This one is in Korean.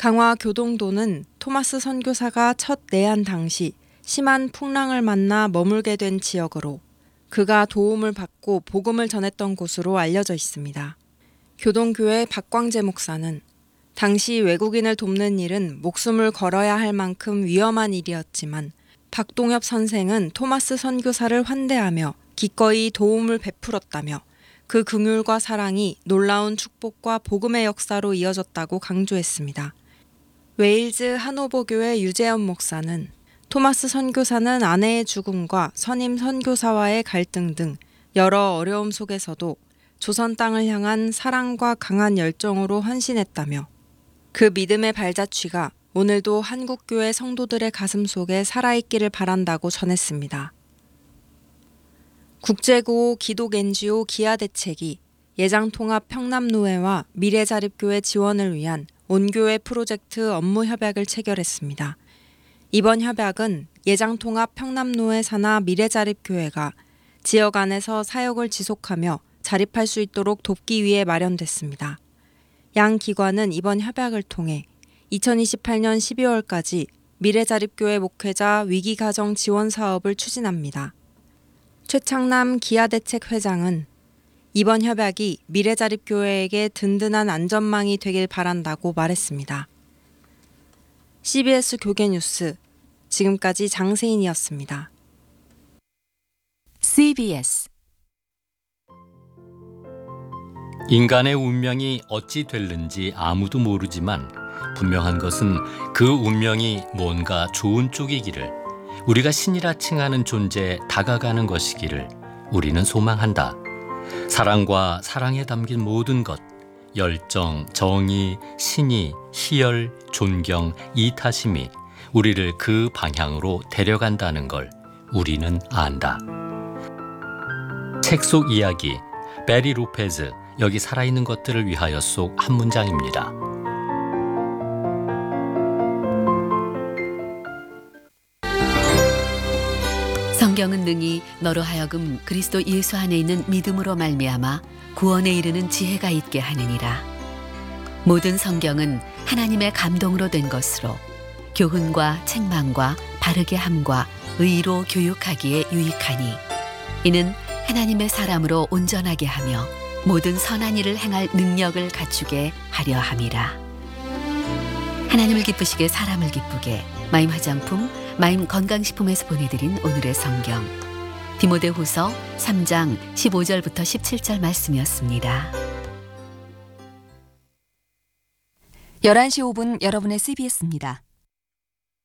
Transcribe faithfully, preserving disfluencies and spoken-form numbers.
강화 교동도는 토마스 선교사가 첫 내한 당시 심한 풍랑을 만나 머물게 된 지역으로 그가 도움을 받고 복음을 전했던 곳으로 알려져 있습니다. 교동교회 박광재 목사는 당시 외국인을 돕는 일은 목숨을 걸어야 할 만큼 위험한 일이었지만 박동엽 선생은 토마스 선교사를 환대하며 기꺼이 도움을 베풀었다며 그 긍휼과 사랑이 놀라운 축복과 복음의 역사로 이어졌다고 강조했습니다. 웨일즈 하노버교회 유재현 목사는 토마스 선교사는 아내의 죽음과 선임 선교사와의 갈등 등 여러 어려움 속에서도 조선 땅을 향한 사랑과 강한 열정으로 헌신했다며 그 믿음의 발자취가 오늘도 한국교회 성도들의 가슴 속에 살아있기를 바란다고 전했습니다. 국제구호 기독 엔지오 기아대책이 예장통합 평남노회와 미래자립교회 지원을 위한 온교회 프로젝트 업무 협약을 체결했습니다. 이번 협약은 예장통합 평남노회 산하 미래자립교회가 지역 안에서 사역을 지속하며 자립할 수 있도록 돕기 위해 마련됐습니다. 양 기관은 이번 협약을 통해 이천이십팔 년 십이월까지 미래자립교회 목회자 위기가정 지원 사업을 추진합니다. 최창남 기아대책 회장은 이번 협약이 미래자립교회에게 든든한 안전망이 되길 바란다고 말했습니다. 씨비에스 교계뉴스 지금까지 장세인이었습니다. 씨비에스 인간의 운명이 어찌 될는지 아무도 모르지만 분명한 것은 그 운명이 뭔가 좋은 쪽이기를, 우리가 신이라 칭하는 존재에 다가가는 것이기를 우리는 소망한다. 사랑과 사랑에 담긴 모든 것, 열정, 정의, 신의, 희열, 존경, 이타심이 우리를 그 방향으로 데려간다는 걸 우리는 안다. 책 속 이야기, 베리 로페즈, 여기 살아있는 것들을 위하여 속 한 문장입니다. 성경은 능히 너로 하여금 그리스도 예수 안에 있는 믿음으로 말미암아 구원에 이르는 지혜가 있게 하느니라. 모든 성경은 하나님의 감동으로 된 것으로 교훈과 책망과 바르게 함과 의로 교육하기에 유익하니 이는 하나님의 사람으로 온전하게 하며 모든 선한 일을 행할 능력을 갖추게 하려 함이라. 하나님을 기쁘시게 사람을 기쁘게 마임 화장품, 마임 건강식품에서 보내드린 오늘의 성경 디모데후서 삼 장 십오 절부터 십칠 절 말씀이었습니다. 열한 시 오 분 여러분의 씨비에스입니다.